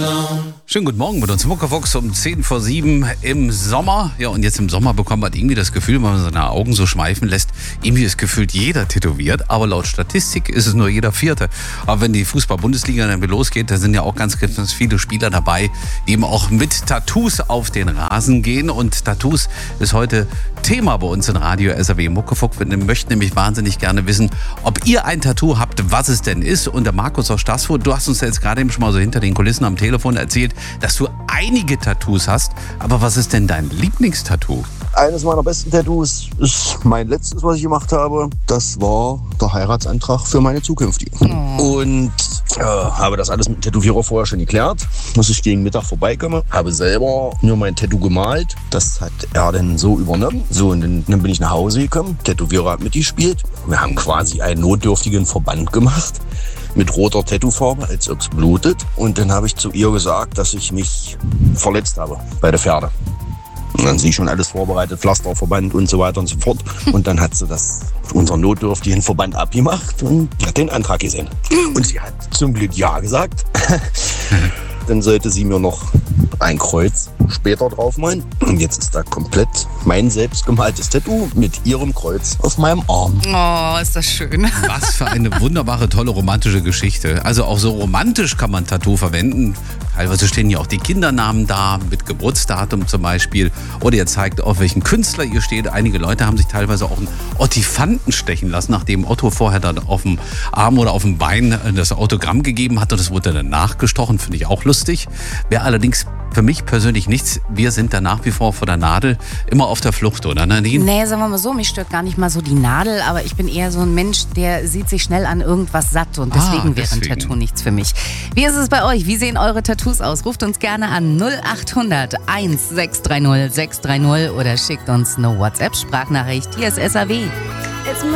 Schönen guten Morgen mit uns Muckefuchs um 6:10 im Sommer. Ja, und jetzt im Sommer bekommt man irgendwie das Gefühl, wenn man seine Augen so schweifen lässt, irgendwie ist gefühlt jeder tätowiert. Aber laut Statistik ist es nur jeder Vierte. Aber wenn die Fußball-Bundesliga dann wieder losgeht, da sind ja auch ganz viele Spieler dabei, die eben auch mit Tattoos auf den Rasen gehen. Und Tattoos ist heute Thema bei uns in Radio SAW Muckefuchs. Wir möchten nämlich wahnsinnig gerne wissen, ob ihr ein Tattoo habt, was es denn ist. Und der Markus aus Stassfurt, du hast uns jetzt gerade eben schon mal so hinter den Kulissen am Telefon erzählt, dass du einige Tattoos hast. Aber was ist denn dein Lieblingstattoo? Eines meiner besten Tattoos ist mein letztes, was ich gemacht habe. Das war der Heiratsantrag für meine zukünftige. Und habe das alles mit dem Tätowierer vorher schon geklärt, dass ich gegen Mittag vorbeikomme. Habe selber nur mein Tattoo gemalt. Das hat er dann so übernommen. So, und dann bin ich nach Hause gekommen. Tätowierer hat mitgespielt. Wir haben quasi einen notdürftigen Verband gemacht mit roter Tattoofarbe, als ob es blutet. Und dann habe ich zu ihr gesagt, dass ich mich verletzt habe bei der Pferde. Und dann sie schon alles vorbereitet, Pflasterverband und so weiter und so fort. Und dann hat sie unseren notdürftigen Verband abgemacht und hat den Antrag gesehen. Und sie hat zum Glück Ja gesagt. Dann sollte sie mir noch ein Kreuz später drauf malen. Und jetzt ist da komplett mein selbstgemaltes Tattoo mit ihrem Kreuz auf meinem Arm. Oh, ist das schön. Was für eine wunderbare, tolle, romantische Geschichte. Also auch so romantisch kann man Tattoo verwenden. Teilweise stehen ja auch die Kindernamen da, mit Geburtsdatum zum Beispiel. Oder ihr zeigt, auf welchen Künstler ihr steht. Einige Leute haben sich teilweise auch einen Ottifanten stechen lassen, nachdem Otto vorher dann auf dem Arm oder auf dem Bein das Autogramm gegeben hat. Und das wurde dann nachgestochen, finde ich auch lustig. Wäre allerdings für mich persönlich nichts. Wir sind da nach wie vor vor der Nadel immer auf der Flucht, oder Nadine? Nee, sagen wir mal so, mich stört gar nicht mal so die Nadel, aber ich bin eher so ein Mensch, der sieht sich schnell an irgendwas satt und deswegen wäre ein Tattoo nichts für mich. Wie ist es bei euch? Wie sehen eure Tattoos aus? Ruft uns gerne an 0800 1630 630 oder schickt uns eine WhatsApp-Sprachnachricht. Hier ist SAW.